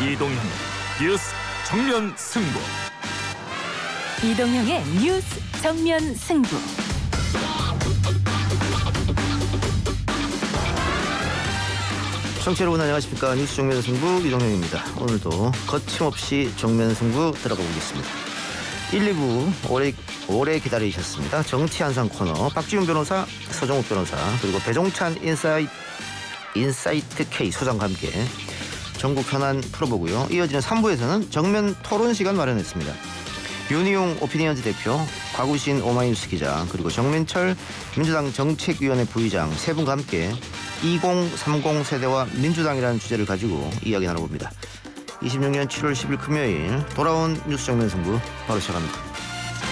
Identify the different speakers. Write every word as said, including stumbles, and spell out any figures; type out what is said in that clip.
Speaker 1: 이동형 뉴스 정면 승부.
Speaker 2: 이동형의 뉴스 정면 승부.
Speaker 3: 청취자 여러분 안녕하십니까. 뉴스 정면 승부 이동형입니다. 오늘도 거침없이 정면 승부 들어가 보겠습니다. 일, 이 부 오래, 오래 기다리셨습니다. 정치 한상 코너 박지훈 변호사, 서정욱 변호사 그리고 배종찬 인사이트, 인사이트 K 소장과 함께 전국 현안 풀어보고요. 이어지는 삼 부에서는 정면 토론 시간 마련했습니다. 윤희용 오피니언즈 대표, 곽우신 오마이뉴스 기자 그리고 정민철 민주당 정책위원회 부의장 세 분과 함께 이공삼공 세대와 민주당이라는 주제를 가지고 이야기 나눠봅니다. 이십육 년 칠월 십일 금요일 돌아온 뉴스 정면 승부 바로 시작합니다.